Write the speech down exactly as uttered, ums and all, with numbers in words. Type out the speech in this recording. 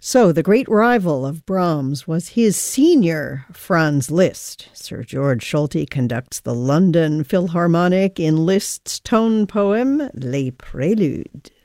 So the great rival of Brahms was his senior, Franz Liszt. Sir George Solti conducts the London Philharmonic in Liszt's tone poem, Les Préludes.